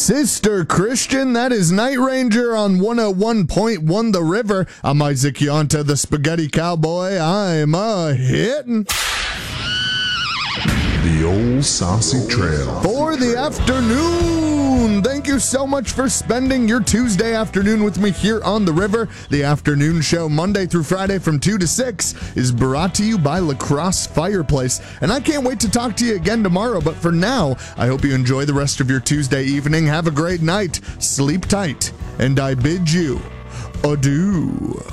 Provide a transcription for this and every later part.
Sister Christian, that is Night Ranger on 101.1 The River. I'm Isaac Yonta, the Spaghetti Cowboy. I'm a-hittin'. The Old Saucy Trail. For the afternoon. Thank you so much for spending your Tuesday afternoon with me here on The River. The afternoon show, Monday through Friday from 2 to 6, is brought to you by La Crosse Fireplace. And I can't wait to talk to you again tomorrow. But for now, I hope you enjoy the rest of your Tuesday evening. Have a great night. Sleep tight. And I bid you adieu.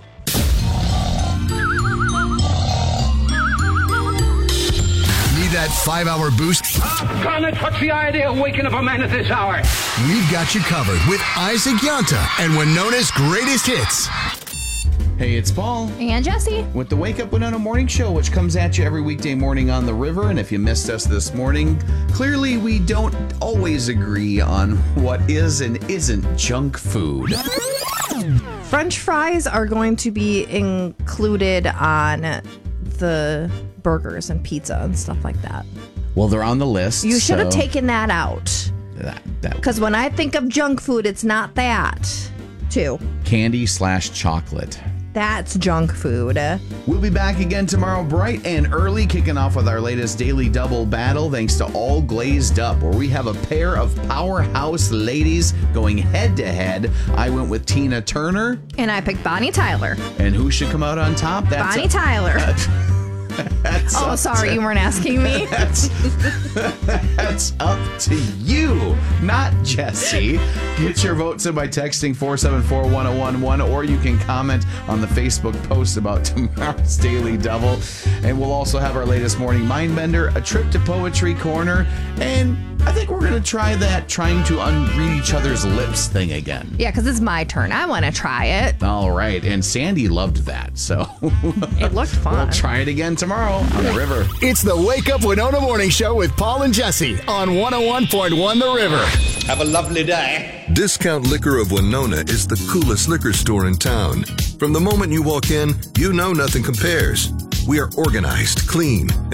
That 5-hour boost? Garnet, what's the idea of waking up a man at this hour? We've got you covered with Isaac Yonta and Winona's greatest hits. Hey, it's Paul. And Jesse. With the Wake Up Winona Morning Show, which comes at you every weekday morning on The River. And if you missed us this morning, clearly we don't always agree on what is and isn't junk food. French fries are going to be included on the burgers and pizza and stuff like that. Well, they're on the list. You should have taken that out. Because when I think of junk food, it's not that, too. Candy/chocolate. That's junk food. We'll be back again tomorrow bright and early, kicking off with our latest Daily Double battle, thanks to All Glazed Up, where we have a pair of powerhouse ladies going head-to-head. I went with Tina Turner. And I picked Bonnie Tyler. And who should come out on top? Bonnie Tyler. Oh, sorry, you weren't asking me. That's up to you, not Jesse. Get your votes in by texting 474-1011, or you can comment on the Facebook post about tomorrow's Daily Double. And we'll also have our latest morning Mindbender, a trip to Poetry Corner, and I think we're going to try that trying to unread each other's lips thing again. Yeah, because it's my turn. I want to try it. All right. And Sandy loved that, so it looked fun. We'll try it again tomorrow on The River. It's the Wake Up Winona Morning Show with Paul and Jesse on 101.1 The River. Have a lovely day. Discount Liquor of Winona is the coolest liquor store in town. From the moment you walk in, you know nothing compares. We are organized, clean,